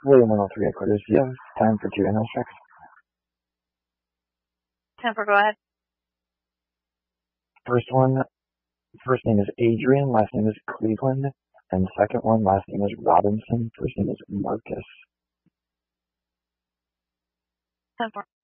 William 103 headquarters. Do you have time for 2 analyst checks? 10 for, go ahead. First name is Adrian, last name is Cleveland, and second one, last name is Robinson, first name is Marcus. 10 for.